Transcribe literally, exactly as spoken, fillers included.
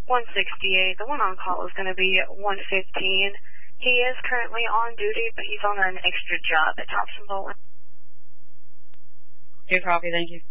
one sixty-eight. The one on call is going to be one fifteen. He is currently on duty, but he's on an extra job at Thompson Bowling. Okay, copy. Thank you.